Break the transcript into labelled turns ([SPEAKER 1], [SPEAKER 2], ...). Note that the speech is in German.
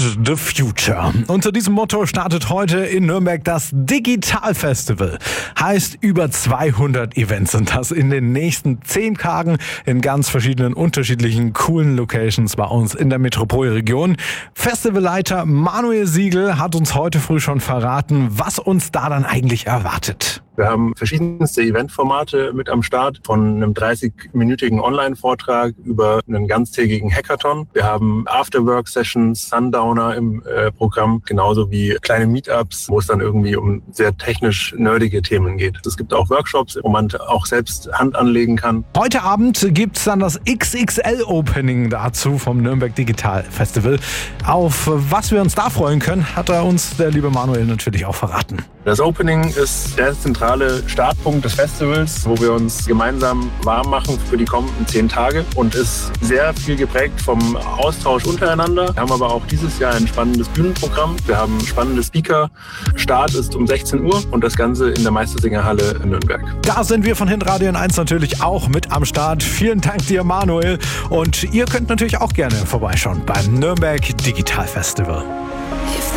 [SPEAKER 1] the Future. Unter diesem Motto startet heute in Nürnberg das Digital Festival. Heißt, über 200 Events sind das in den nächsten 10 Tagen in ganz verschiedenen, unterschiedlichen, coolen Locations bei uns in der Metropolregion. Festivalleiter Manuel Siegel hat uns heute früh schon verraten, was uns da dann eigentlich erwartet.
[SPEAKER 2] Wir haben verschiedenste Eventformate mit am Start, von einem 30-minütigen Online-Vortrag über einen ganztägigen Hackathon. Wir haben Afterwork-Sessions, Sundowner im Programm, genauso wie kleine Meetups, wo es dann irgendwie um sehr technisch nerdige Themen geht. Es gibt auch Workshops, wo man auch selbst Hand anlegen kann.
[SPEAKER 1] Heute Abend gibt's dann das XXL-Opening dazu vom Nürnberg Digital Festival. Auf was wir uns da freuen können, hat uns der liebe Manuel natürlich auch verraten.
[SPEAKER 2] Das Opening ist der zentrale Startpunkt des Festivals, wo wir uns gemeinsam warm machen für die kommenden 10 Tage und ist sehr viel geprägt vom Austausch untereinander. Wir haben aber auch dieses Jahr ein spannendes Bühnenprogramm. Wir haben spannende Speaker. Start ist um 16 Uhr und das Ganze in der Meistersingerhalle in Nürnberg.
[SPEAKER 1] Da sind wir von Hitradio N1 natürlich auch mit am Start. Vielen Dank dir, Manuel. Und ihr könnt natürlich auch gerne vorbeischauen beim Nürnberg Digital Festival.